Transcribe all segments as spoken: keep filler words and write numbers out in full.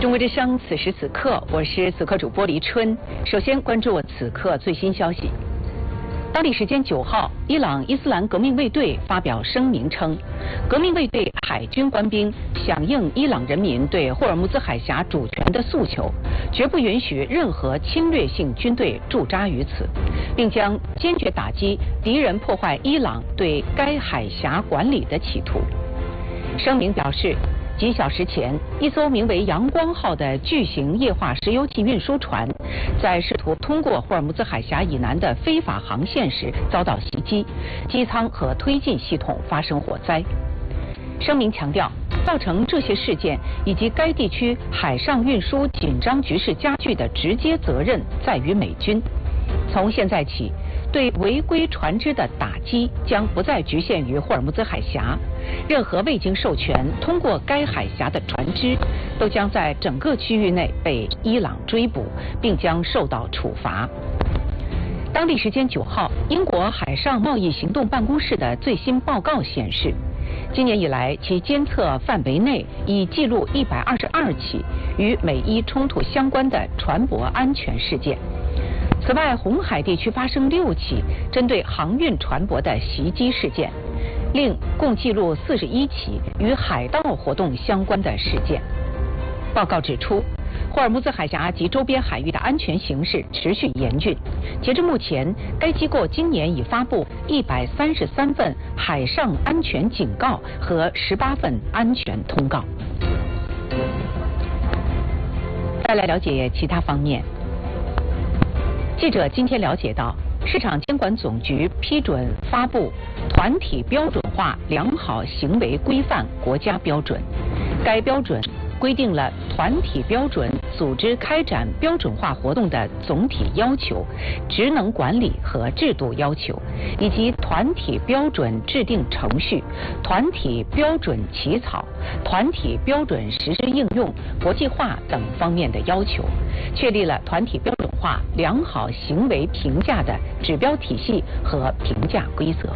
中国之声，此时此刻，我是此刻主播黎春。首先关注此刻最新消息。当地时间九号，伊朗伊斯兰革命卫队发表声明称，革命卫队海军官兵响应伊朗人民对霍尔木兹海峡主权的诉求，绝不允许任何侵略性军队驻扎于此，并将坚决打击敌人破坏伊朗对该海峡管理的企图。声明表示，几小时前，一艘名为“阳光号”的巨型液化石油气运输船，在试图通过霍尔木兹海峡以南的非法航线时遭到袭击，机舱和推进系统发生火灾。声明强调，造成这些事件以及该地区海上运输紧张局势加剧的直接责任在于美军。从现在起，对违规船只的打击将不再局限于霍尔木兹海峡，任何未经授权通过该海峡的船只都将在整个区域内被伊朗追捕，并将受到处罚。当地时间九号，英国海上贸易行动办公室的最新报告显示，今年以来其监测范围内已记录一百二十二起与美伊冲突相关的船舶安全事件。此外，红海地区发生六起针对航运船舶的袭击事件，另共记录四十一起与海盗活动相关的事件。报告指出，霍尔木兹海峡及周边海域的安全形势持续严峻。截至目前，该机构今年已发布一百三十三份海上安全警告和十八份安全通告。再来了解其他方面。记者今天了解到，市场监管总局批准发布团体标准化良好行为规范国家标准。该标准规定了团体标准组织开展标准化活动的总体要求、职能管理和制度要求，以及团体标准制定程序、团体标准起草、团体标准实施应用、国际化等方面的要求，确立了团体标准化良好行为评价的指标体系和评价规则。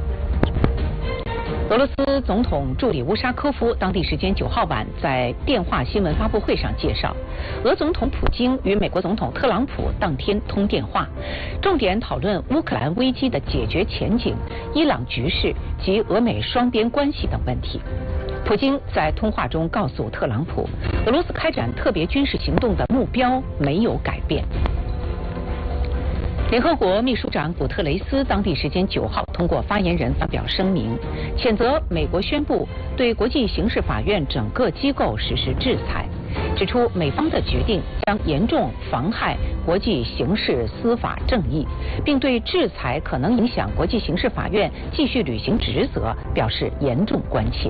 俄罗斯总统助理乌沙科夫当地时间九号晚在电话新闻发布会上介绍，俄总统普京与美国总统特朗普当天通电话，重点讨论乌克兰危机的解决前景、伊朗局势及俄美双边关系等问题。普京在通话中告诉特朗普，俄罗斯开展特别军事行动的目标没有改变。联合国秘书长古特雷斯当地时间九号通过发言人发表声明，谴责美国宣布对国际刑事法院整个机构实施制裁，指出美方的决定将严重妨害国际刑事司法正义，并对制裁可能影响国际刑事法院继续履行职责表示严重关切。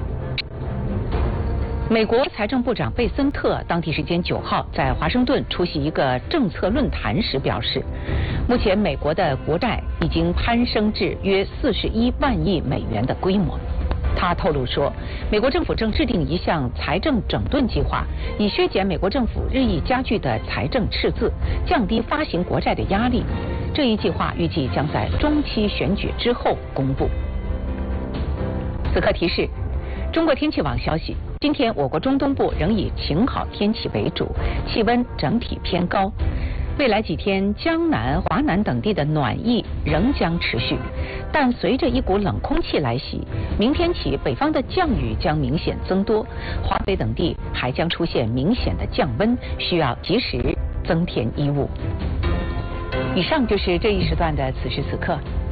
美国财政部长贝森特当地时间九号在华盛顿出席一个政策论坛时表示，目前美国的国债已经攀升至约四十一万亿美元的规模。他透露说，美国政府正制定一项财政整顿计划，以削减美国政府日益加剧的财政赤字，降低发行国债的压力。这一计划预计将在中期选举之后公布。此刻提示，中国天气网消息，今天我国中东部仍以晴好天气为主，气温整体偏高。未来几天，江南、华南等地的暖意仍将持续，但随着一股冷空气来袭，明天起北方的降雨将明显增多，华北等地还将出现明显的降温，需要及时增添衣物。以上就是这一时段的此时此刻。